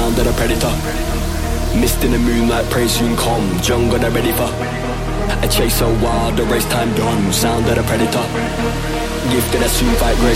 sound of the predator. Mist in the moonlight, pray soon come. Jungle they're ready for. I chase so wild, the race time done. Sound of the predator. Gifted I soon fight, grace